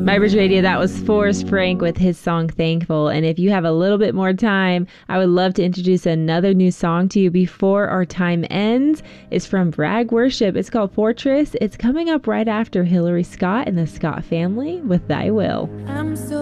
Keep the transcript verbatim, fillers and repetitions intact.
Vibers Radio, that was Forrest Frank with his song Thankful. And if you have a little bit more time, I would love to introduce another new song to you before our time ends. It's from Bragg Worship. It's called Fortress. It's coming up right after Hillary Scott and the Scott family with Thy Will. I'm so